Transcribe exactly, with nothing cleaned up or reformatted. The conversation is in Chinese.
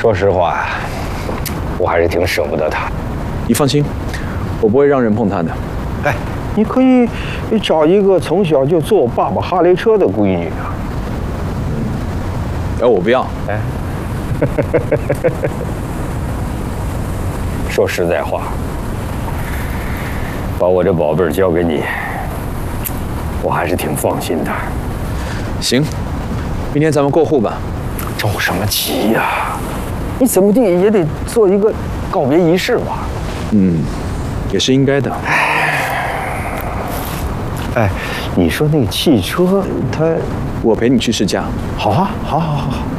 说实话呀，我还是挺舍不得他。 你放心，我不会让人碰他的。 哎，你可以找一个从小就坐爸爸哈雷车的闺女啊。 哎，我不要。 哎，说实在话，把我这宝贝儿交给你，我还是挺放心的。 行，明天咱们过户吧。 着什么急呀？你怎么地也得做一个告别仪式吧？ 嗯，也是应该的。 哎，你说那个汽车，它， 我陪你去试驾。 好啊，好好好好。